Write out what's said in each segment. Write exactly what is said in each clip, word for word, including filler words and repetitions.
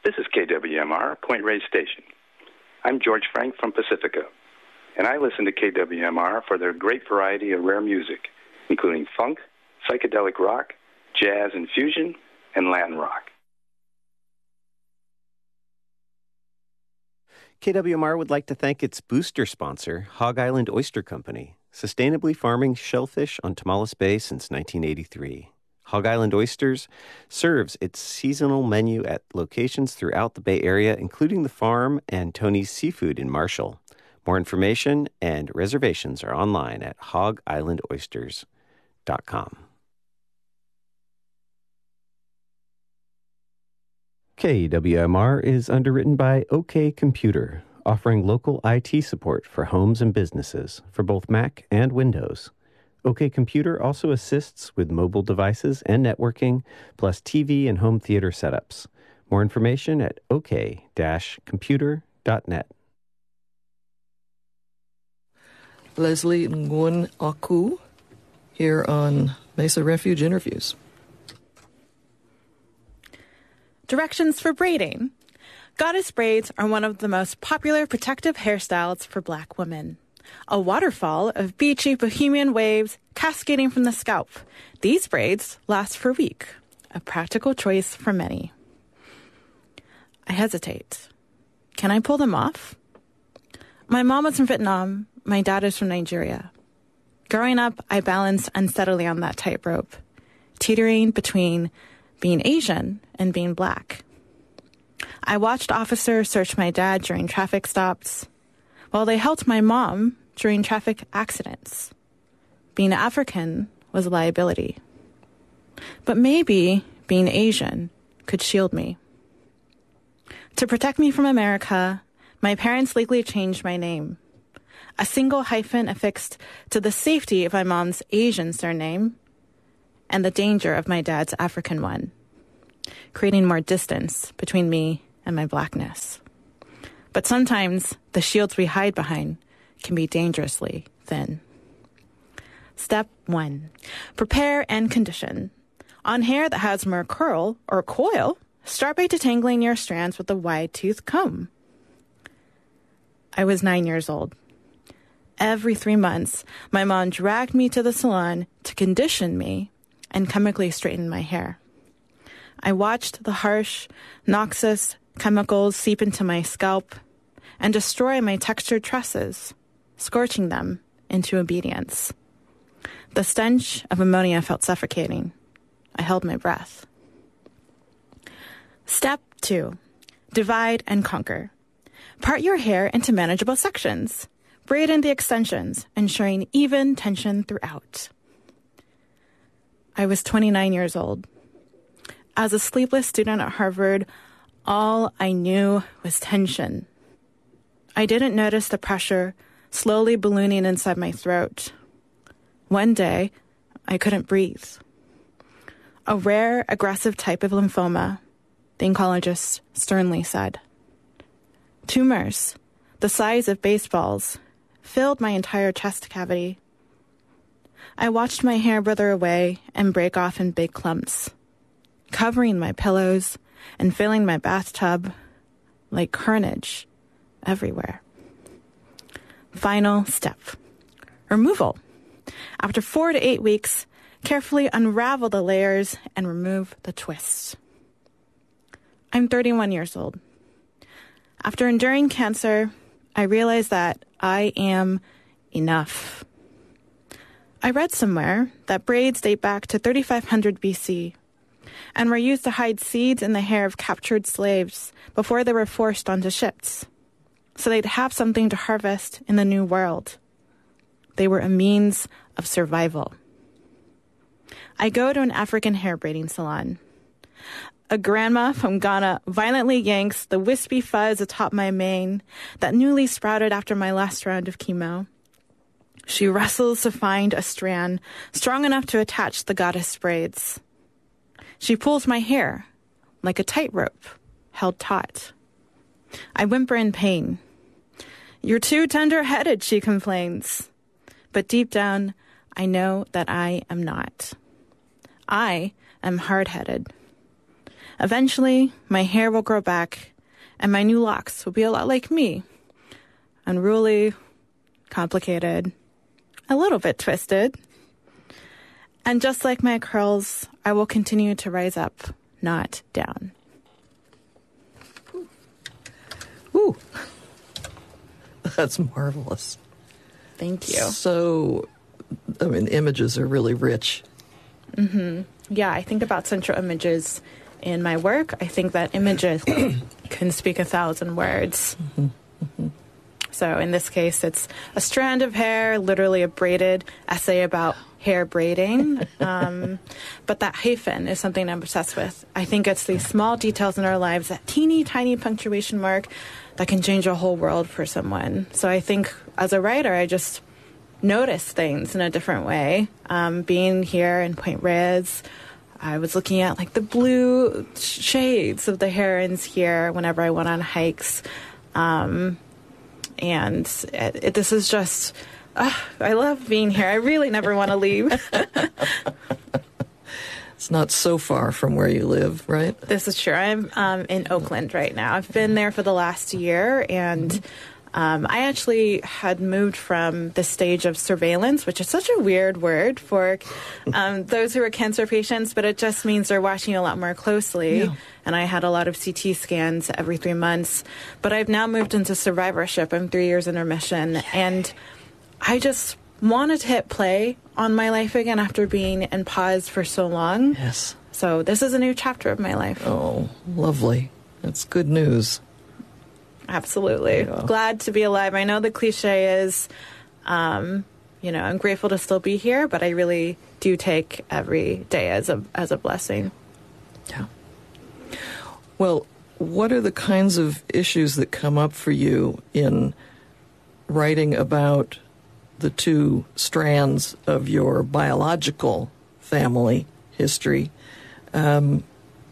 This is K W M R, Point Reyes Station. I'm George Frank from Pacifica, and I listen to K W M R for their great variety of rare music, including funk, psychedelic rock, jazz and fusion, and Latin rock. K W M R would like to thank its booster sponsor, Hog Island Oyster Company, sustainably farming shellfish on Tomales Bay since nineteen eighty-three. Hog Island Oysters serves its seasonal menu at locations throughout the Bay Area, including the farm and Tony's Seafood in Marshall. More information and reservations are online at hog island oysters dot com. K W M R is underwritten by OK Computer, offering local I T support for homes and businesses for both Mac and Windows. OK Computer also assists with mobile devices and networking, plus T V and home theater setups. More information at o k dash computer dot net. Leslie Nguyen Aku here on Mesa Refuge Interviews. Directions for braiding. Goddess braids are one of the most popular protective hairstyles for Black women. A waterfall of beachy bohemian waves cascading from the scalp. These braids last for a week, a practical choice for many. I hesitate. Can I pull them off? My mom was from Vietnam. My dad is from Nigeria. Growing up, I balanced unsteadily on that tightrope, teetering between being Asian and being Black. I watched officers search my dad during traffic stops, while they helped my mom during traffic accidents. Being African was a liability. But maybe being Asian could shield me. To protect me from America, my parents legally changed my name. A single hyphen affixed to the safety of my mom's Asian surname and the danger of my dad's African one, creating more distance between me and my Blackness. But sometimes the shields we hide behind can be dangerously thin. Step one, prepare and condition. On hair that has more curl or coil, start by detangling your strands with a wide-toothed comb. I was nine years old. Every three months, my mom dragged me to the salon to condition me and chemically straighten my hair. I watched the harsh, noxious chemicals seep into my scalp and destroy my textured tresses, scorching them into obedience. The stench of ammonia felt suffocating. I held my breath. Step two, divide and conquer. Part your hair into manageable sections. Braid in the extensions, ensuring even tension throughout. I was twenty-nine years old. As a sleepless student at Harvard, all I knew was tension. I didn't notice the pressure slowly ballooning inside my throat. One day, I couldn't breathe. A rare, aggressive type of lymphoma, the oncologist sternly said. Tumors, the size of baseballs, filled my entire chest cavity. I watched my hair wither away and break off in big clumps, covering my pillows and filling my bathtub like carnage everywhere. Final step, removal. After four to eight weeks, carefully unravel the layers and remove the twists. I'm thirty-one years old. After enduring cancer, I realized that I am enough. I read somewhere that braids date back to thirty-five hundred B C and were used to hide seeds in the hair of captured slaves before they were forced onto ships, so they'd have something to harvest in the new world. They were a means of survival. I go to an African hair braiding salon. A grandma from Ghana violently yanks the wispy fuzz atop my mane that newly sprouted after my last round of chemo. She wrestles to find a strand strong enough to attach the goddess braids. She pulls my hair like a tightrope held taut. I whimper in pain. "You're too tender-headed," she complains. But deep down, I know that I am not. I am hard-headed. Eventually, my hair will grow back, and my new locks will be a lot like me. Unruly, complicated, a little bit twisted. And just like my curls, I will continue to rise up, not down. Ooh. That's marvelous. Thank you. So, I mean, the images are really rich. Mm-hmm. Yeah, I think about central images in my work. I think that images can speak a thousand words. Mm-hmm. Mm-hmm. So in this case, it's a strand of hair, literally a braided essay about hair braiding. Um, but that hyphen is something I'm obsessed with. I think it's these small details in our lives, that teeny tiny punctuation mark that can change a whole world for someone. So I think as a writer, I just notice things in a different way. Um, being here in Point Reyes, I was looking at like the blue shades of the herons here whenever I went on hikes. Um, and it, it, this is just, uh, I love being here. I really never want to leave. It's not so far from where you live, right? This is true. I'm um, in Oakland right now. I've been there for the last year, and um, I actually had moved from the stage of surveillance, which is such a weird word for um, those who are cancer patients, but it just means they're watching you a lot more closely. Yeah. And I had a lot of C T scans every three months. But I've now moved into survivorship. I'm three years in remission, and I just wanted to hit play on my life again after being in pause for so long. Yes. So this is a new chapter of my life. Oh, lovely. That's good news. Absolutely. Yeah. Glad to be alive. I know the cliche is, um, you know, I'm grateful to still be here, but I really do take every day as a as a blessing. Yeah. Well, what are the kinds of issues that come up for you in writing about the two strands of your biological family history um,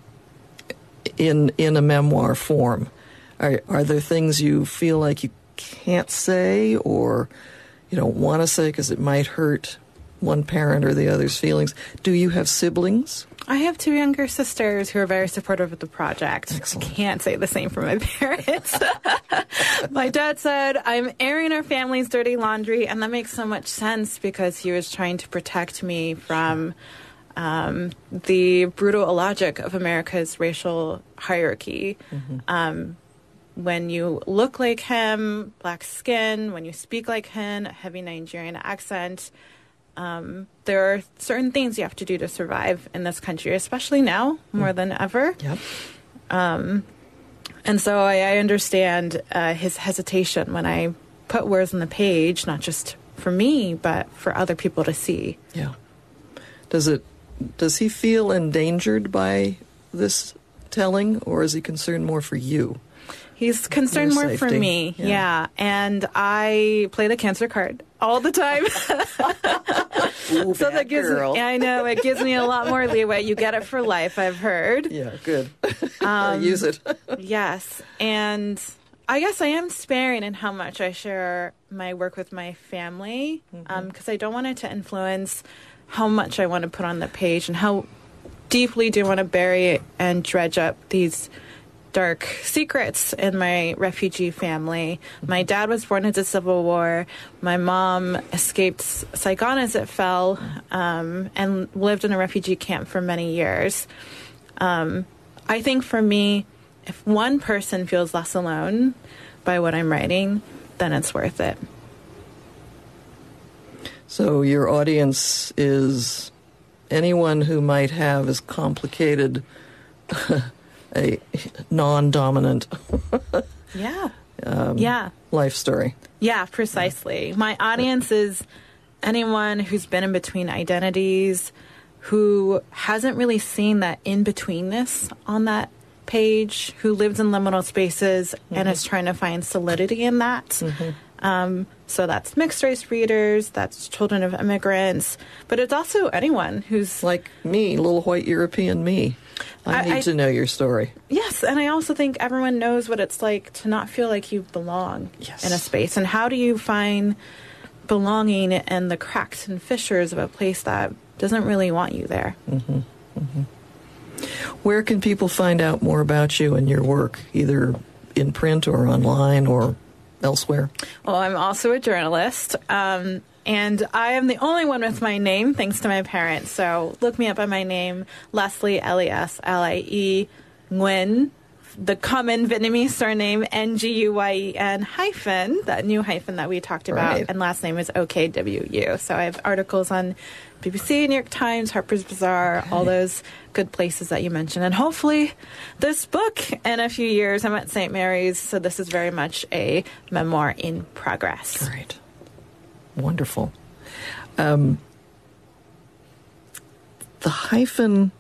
in in a memoir form? Are are there things you feel like you can't say or you don't want to say because it might hurt one parent or the other's feelings? Do you have siblings? I have two younger sisters who are very supportive of the project. Excellent. I can't say the same for my parents. My dad said, I'm airing our family's dirty laundry, and that makes so much sense because he was trying to protect me from um, the brutal illogic of America's racial hierarchy. Mm-hmm. Um, when you look like him, black skin, when you speak like him, a heavy Nigerian accent, Um, there are certain things you have to do to survive in this country, especially now more than ever. Yep. Um, and so I, I understand uh, his hesitation when I put words on the page, not just for me, but for other people to see. Yeah. Does it? Does he feel endangered by this telling, or is he concerned more for you? He's concerned Your more for safety. me, Yeah. yeah. And I play the cancer card all the time. Ooh, so bad that gives girl. me, I know, it gives me a lot more leeway. You get it for life, I've heard. Yeah, good. Um, Use it. Yes. And I guess I am sparing in how much I share my work with my family, because mm-hmm. um, I don't want it to influence how much I want to put on the page and how deeply do I want to bury and dredge up these dark secrets in my refugee family. My dad was born into Civil War. My mom escaped Saigon as it fell um, and lived in a refugee camp for many years. Um, I think for me, if one person feels less alone by what I'm writing, then it's worth it. So your audience is anyone who might have as complicated a non-dominant yeah. um, yeah. life story. Yeah, precisely. My audience is anyone who's been in between identities, who hasn't really seen that in-betweenness on that page, who lives in liminal spaces mm-hmm. and is trying to find solidity in that. Mm-hmm. Um, so that's mixed-race readers, that's children of immigrants, but it's also anyone who's... Like me, little white European me. I, I need I, to know your story. Yes, and I also think everyone knows what it's like to not feel like you belong yes. in a space. And how do you find belonging in the cracks and fissures of a place that doesn't really want you there? Mm-hmm. Mm-hmm. Where can people find out more about you and your work, either in print or online or elsewhere? Well, I'm also a journalist, um, and I am the only one with my name, thanks to my parents. So look me up by my name, Leslie, L E S L I E, Nguyen, the common Vietnamese surname, N G U Y E N, hyphen, that new hyphen that we talked about, Right. and last name is O K W U. So I have articles on B B C, New York Times, Harper's Bazaar, all those good places that you mentioned. And hopefully this book in a few years. I'm at Saint Mary's, so this is very much a memoir in progress. Great. Wonderful. Um, the hyphen,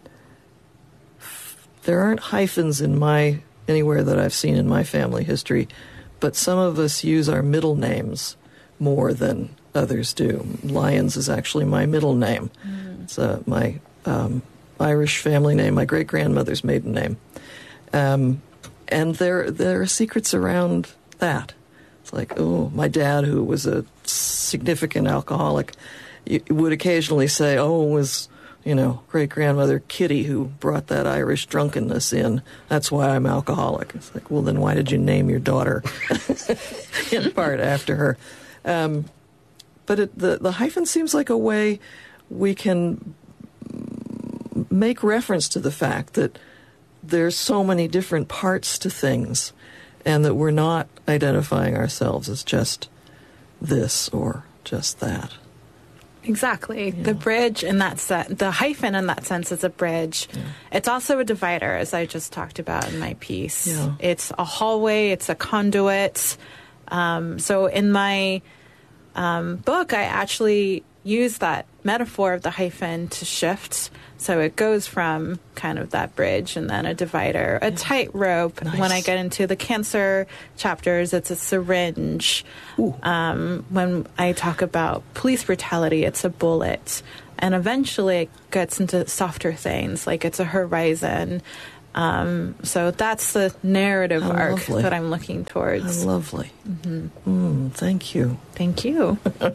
there aren't hyphens in my, anywhere that I've seen in my family history, but some of us use our middle names more than others do. Lyons is actually my middle name. Mm. It's uh, my um, Irish family name, my great-grandmother's maiden name. Um, and there, there are secrets around that. It's like, oh, my dad, who was a significant alcoholic, would occasionally say, oh, it was, you know, great-grandmother Kitty who brought that Irish drunkenness in. That's why I'm alcoholic. It's like, well, then why did you name your daughter in part after her? Um, but it, the, the hyphen seems like a way we can make reference to the fact that there's so many different parts to things and that we're not identifying ourselves as just this or just that. Exactly. Yeah. The bridge in that sense, the hyphen in that sense is a bridge. Yeah. It's also a divider, as I just talked about in my piece. Yeah. It's a hallway, it's a conduit. Um, so in my um, book, I actually use that metaphor of the hyphen to shift. So it goes from kind of that bridge and then a divider, a tightrope. Nice. When I get into the cancer chapters, it's a syringe. Um, when I talk about police brutality, it's a bullet. And eventually it gets into softer things, like it's a horizon. Um, so that's the narrative How arc lovely. that I'm looking towards. How lovely. Mm-hmm. Mm, thank you. Thank you.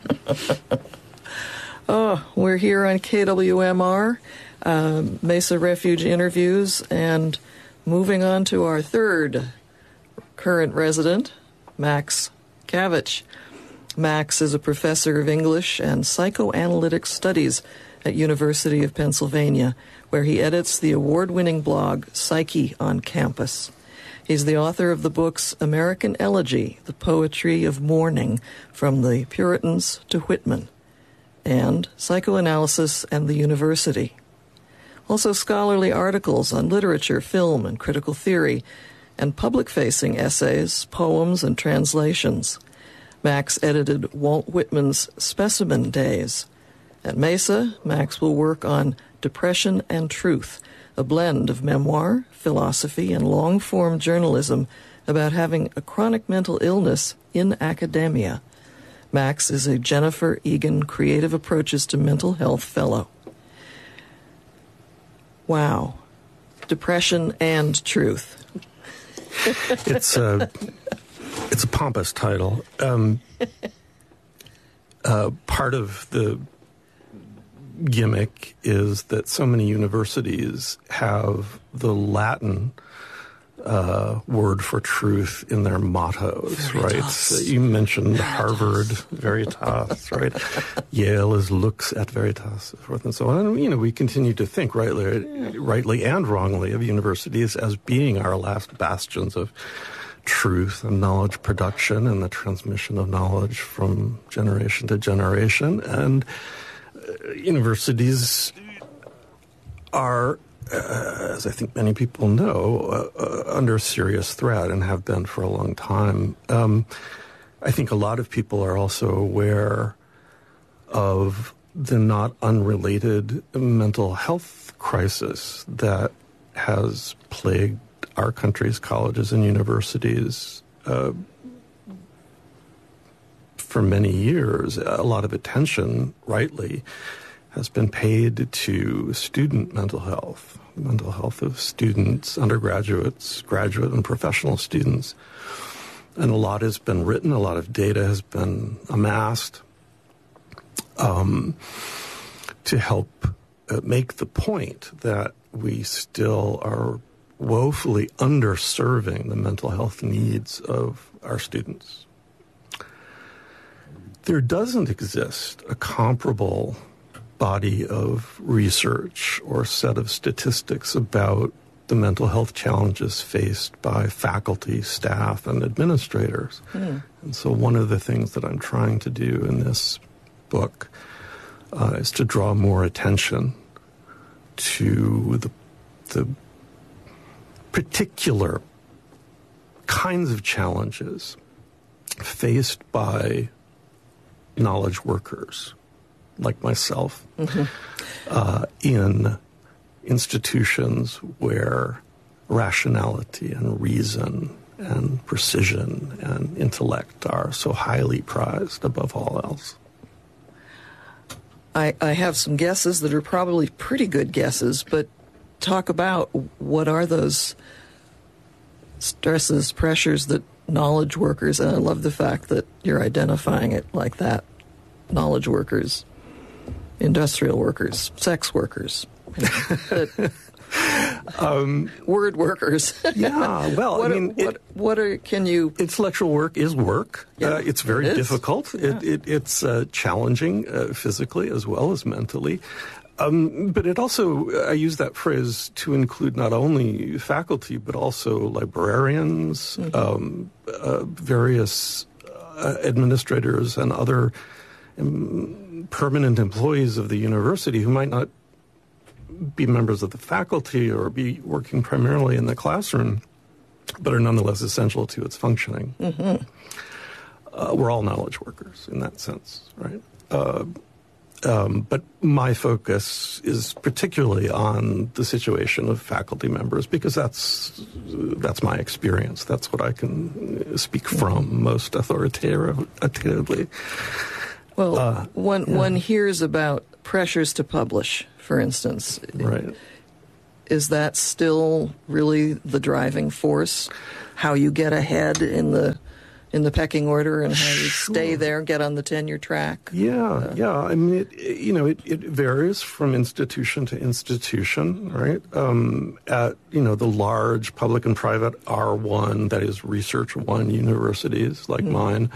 Oh, we're here on K W M R, um, Mesa Refuge Interviews, and moving on to our third current resident, Max Kavich. Max is a professor of English and psychoanalytic studies at University of Pennsylvania, where he edits the award-winning blog Psyche on Campus. He's the author of the books American Elegy, The Poetry of Mourning, From the Puritans to Whitman, and Psychoanalysis and the University. Also scholarly articles on literature, film, and critical theory, and public-facing essays, poems, and translations. Max edited Walt Whitman's Specimen Days. At Mesa, Max will work on Depression and Truth, a blend of memoir, philosophy, and long-form journalism about having a chronic mental illness in academia. Max is a Jennifer Egan Creative Approaches to Mental Health Fellow. Wow. Depression and Truth. It's a, it's a pompous title. Um, uh, part of the gimmick is that so many universities have the Latin Uh, word for truth in their mottos, Veritas. right? So you mentioned Veritas. Harvard, Veritas, right? Yale is lux et veritas, so forth and so on. And, you know, we continue to think rightly, yeah. rightly and wrongly of universities as being our last bastions of truth and knowledge production and the transmission of knowledge from generation to generation. And uh, universities are, Uh, as I think many people know, uh, uh, under serious threat and have been for a long time. Um, I think a lot of people are also aware of the not unrelated mental health crisis that has plagued our country's colleges and universities uh, for many years. A lot of attention, rightly, has been paid to student mental health, mental health of students, undergraduates, graduate and professional students. And a lot has been written, a lot of data has been amassed um, to help uh, make the point that we still are woefully underserving the mental health needs of our students. There doesn't exist a comparable body of research or set of statistics about the mental health challenges faced by faculty, staff, and administrators. Mm. And so one of the things that I'm trying to do in this book uh, is to draw more attention to the, the particular kinds of challenges faced by knowledge workers like myself mm-hmm. uh, in institutions where rationality and reason and precision and intellect are so highly prized above all else. I, I have some guesses that are probably pretty good guesses, but talk about what are those stresses, pressures that knowledge workers, and I love the fact that you're identifying it like that, knowledge workers, industrial workers, sex workers, that, um, word workers. Yeah, well, what I mean, are, what, it, what are, can you... Intellectual work is work. Yeah, uh, it's very it difficult. Yeah. It, it, it's uh, challenging uh, physically as well as mentally. Um, but it also, I use that phrase to include not only faculty, but also librarians, mm-hmm. um, uh, various uh, administrators and other um, permanent employees of the university who might not be members of the faculty or be working primarily in the classroom, but are nonetheless essential to its functioning. Mm-hmm. Uh, we're all knowledge workers in that sense, right? Uh, Um, but my focus is particularly on the situation of faculty members because that's that's my experience. That's what I can speak from most authoritatively. Well, uh, one yeah. one hears about pressures to publish, for instance. Right. Is that still really the driving force? How you get ahead in the in the pecking order and how you Sure. stay there, get on the tenure track? Yeah, uh, yeah. I mean, it, you know, it, it varies from institution to institution, right? Um, at, you know, the large public and private R one, that is Research One universities like mm-hmm. mine,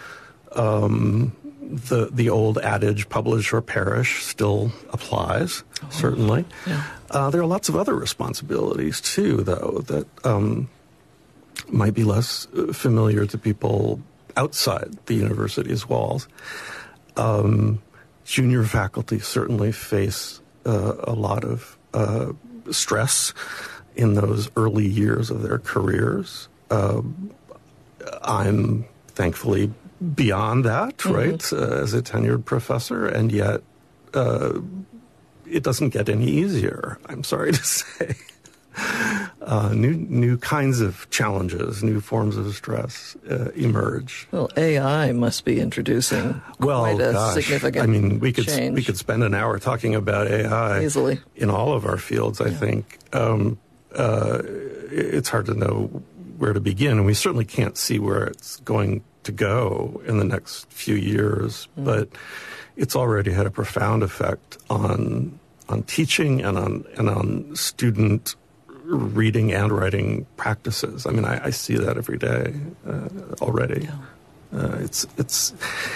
um, the the old adage, publish or perish, still applies, oh, certainly. Yeah. Uh, there are lots of other responsibilities, too, though, that... Um, might be less familiar to people outside the university's walls. Um, junior faculty certainly face uh, a lot of uh, stress in those early years of their careers. Uh, I'm thankfully beyond that, mm-hmm. right, uh, as a tenured professor, and yet uh, it doesn't get any easier, I'm sorry to say. Uh, new new kinds of challenges, new forms of stress uh, emerge. Well, A I must be introducing well, quite a gosh, significant I mean, we could change. we could spend an hour talking about A I easily in all of our fields. I yeah. think um, uh, it's hard to know where to begin, and we certainly can't see where it's going to go in the next few years. Mm. But it's already had a profound effect on on teaching and on and on student reading and writing practices. I mean, I, I see that every day uh, already. Yeah. Uh, it's it's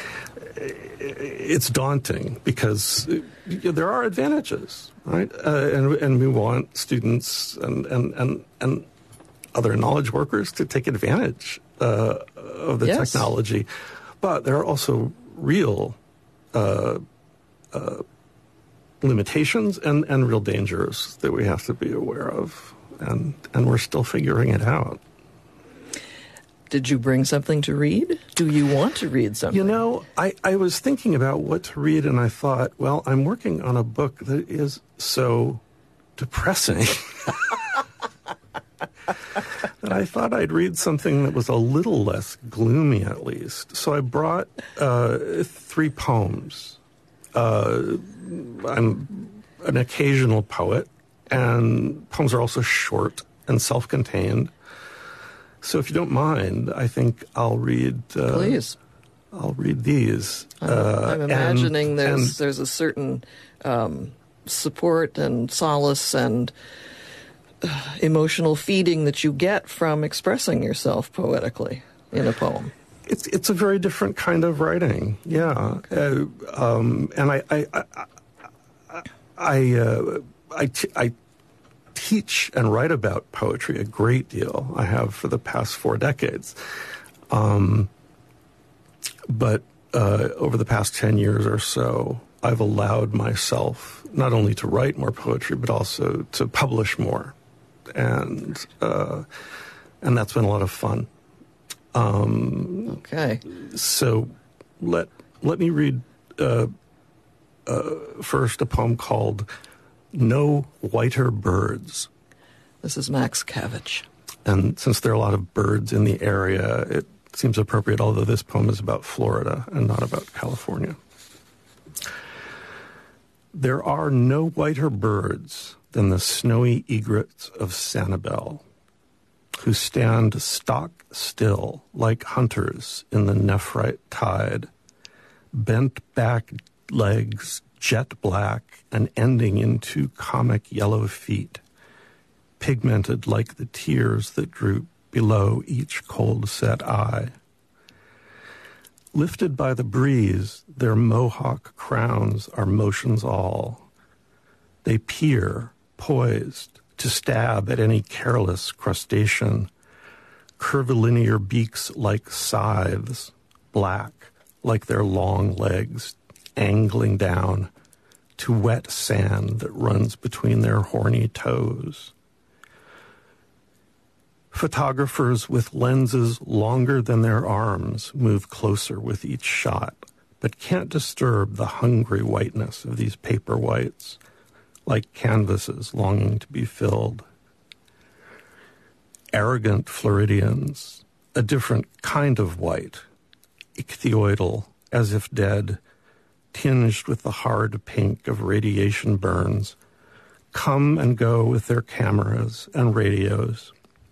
it's daunting because you know, there are advantages, right? Uh, and and we want students and and and, and other knowledge workers to take advantage uh, of the yes. technology, but there are also real uh, uh, limitations and, and real dangers that we have to be aware of. And and we're still figuring it out. Did you bring something to read? Do you want to read something? You know, I, I was thinking about what to read, and I thought, well, I'm working on a book that is so depressing that I thought I'd read something that was a little less gloomy, at least. So I brought uh, three poems. Uh, I'm an occasional poet. And poems are also short and self-contained. So if you don't mind, I think I'll read... Uh, Please. I'll read these. I'm, uh, I'm imagining and, there's and, there's a certain um, support and solace and uh, emotional feeding that you get from expressing yourself poetically in a poem. It's it's a very different kind of writing, yeah. Uh, um, and I I I I, I, uh, I, t- I teach and write about poetry a great deal. I have for the past four decades. Um, but uh, over the past ten years or so, I've allowed myself not only to write more poetry, but also to publish more, and uh, and that's been a lot of fun. Um, okay. So let let me read uh, uh, first a poem called "No Whiter Birds." This is Max Kavich. And since there are a lot of birds in the area, it seems appropriate, although this poem is about Florida and not about California. There are no whiter birds than the snowy egrets of Sanibel, who stand stock still like hunters in the nephrite tide, bent back legs jet black and ending in two comic yellow feet, pigmented like the tears that droop below each cold-set eye. Lifted by the breeze, their mohawk crowns are motions all. They peer, poised, to stab at any careless crustacean, curvilinear beaks like scythes, black like their long legs, angling down to wet sand that runs between their horny toes. Photographers with lenses longer than their arms move closer with each shot, but can't disturb the hungry whiteness of these paper whites, like canvases longing to be filled. Arrogant Floridians, a different kind of white, ichthyoidal, as if dead, tinged with the hard pink of radiation burns, come and go with their cameras and radios.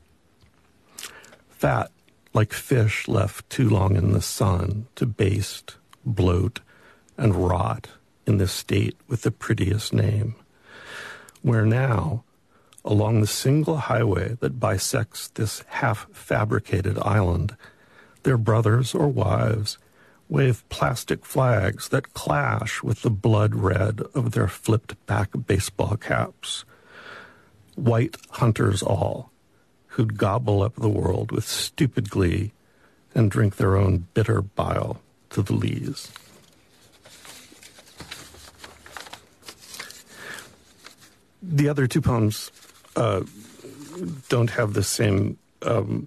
Fat, like fish left too long in the sun to baste, bloat, and rot in the state with the prettiest name, where now, along the single highway that bisects this half-fabricated island, their brothers or wives wave plastic flags that clash with the blood red of their flipped-back baseball caps. White hunters all, who'd gobble up the world with stupid glee and drink their own bitter bile to the lees. The other two poems uh, don't have the same um,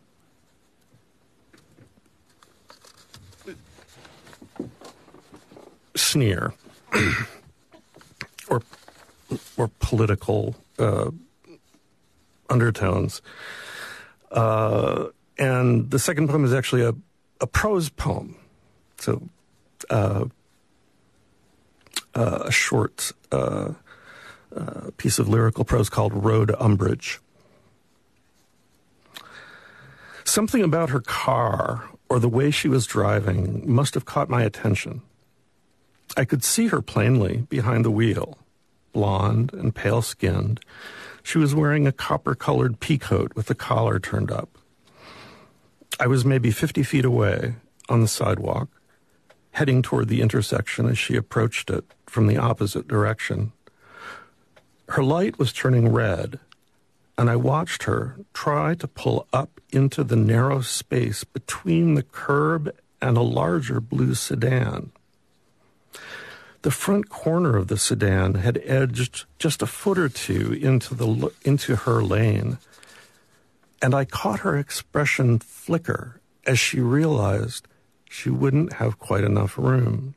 sneer or or political uh, undertones. Uh, and the second poem is actually a, a prose poem. So uh, uh, a short uh, uh, piece of lyrical prose called Road Umbrage. Something about her car or the way she was driving must have caught my attention. I could see her plainly behind the wheel, blonde and pale-skinned. She was wearing a copper-colored peacoat with the collar turned up. I was maybe fifty feet away on the sidewalk, heading toward the intersection as she approached it from the opposite direction. Her light was turning red, and I watched her try to pull up into the narrow space between the curb and a larger blue sedan. The front corner of the sedan had edged just a foot or two into the into her lane, and I caught her expression flicker as she realized she wouldn't have quite enough room.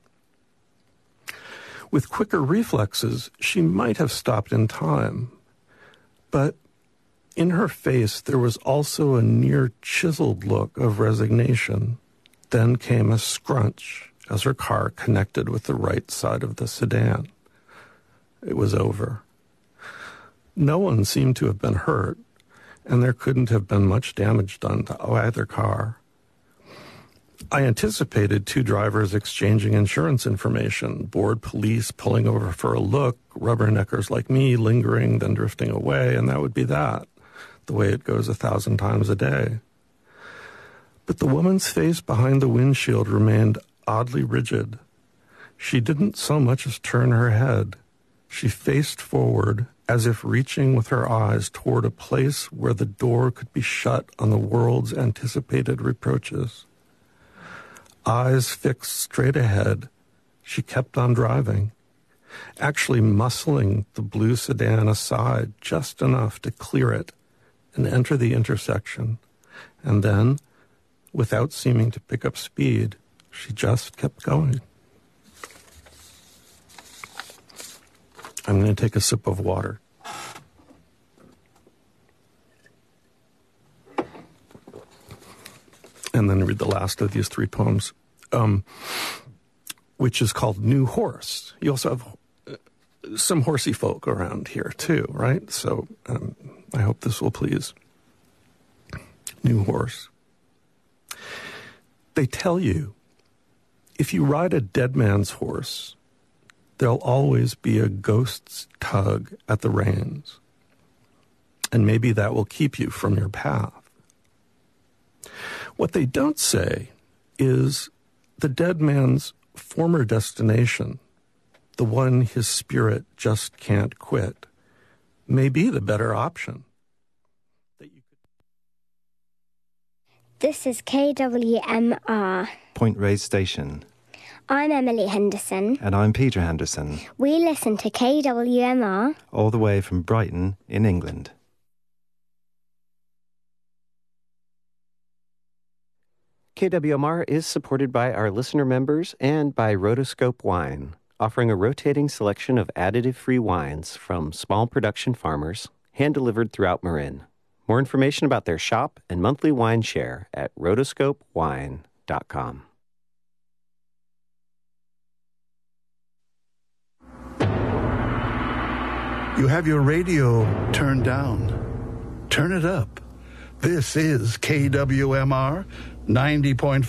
With quicker reflexes, she might have stopped in time, but in her face there was also a near-chiseled look of resignation. Then came a scrunch as her car connected with the right side of the sedan. It was over. No one seemed to have been hurt, and there couldn't have been much damage done to either car. I anticipated two drivers exchanging insurance information, bored police pulling over for a look, rubberneckers like me lingering, then drifting away, and that would be that, the way it goes a thousand times a day. But the woman's face behind the windshield remained oddly rigid. She didn't so much as turn her head. She faced forward, as if reaching with her eyes toward a place where the door could be shut on the world's anticipated reproaches. Eyes fixed straight ahead, she kept on driving, actually muscling the blue sedan aside just enough to clear it and enter the intersection. And then, without seeming to pick up speed, she just kept going. I'm going to take a sip of water. And then read the last of these three poems, um, which is called New Horse. You also have uh, some horsey folk around here, too, right? So um, I hope this will please. New Horse. They tell you, if you ride a dead man's horse, there'll always be a ghost's tug at the reins. And maybe that will keep you from your path. What they don't say is the dead man's former destination, the one his spirit just can't quit, may be the better option. This is K W M R. Point Reyes Station. I'm Emily Henderson. And I'm Peter Henderson. We listen to K W M R. All the way from Brighton in England. K W M R is supported by our listener members and by Rotoscope Wine, offering a rotating selection of additive-free wines from small production farmers, hand-delivered throughout Marin. More information about their shop and monthly wine share at rotoscope wine dot com. You have your radio turned down. Turn it up. This is K W M R ninety point five.